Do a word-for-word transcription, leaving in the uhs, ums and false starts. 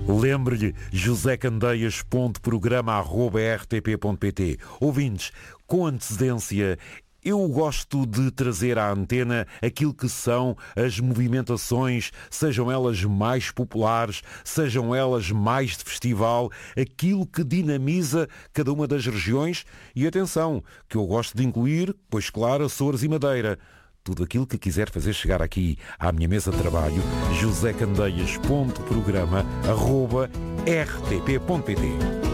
Lembre-lhe, josecandeias.programa arroba r t p ponto p t. Ouvintes, com antecedência, eu gosto de trazer à antena aquilo que são as movimentações, sejam elas mais populares, sejam elas mais de festival, aquilo que dinamiza cada uma das regiões e, atenção, que eu gosto de incluir, pois claro, Açores e Madeira. Tudo aquilo que quiser fazer chegar aqui à minha mesa de trabalho, josecandeias.programa arroba r t p ponto p t.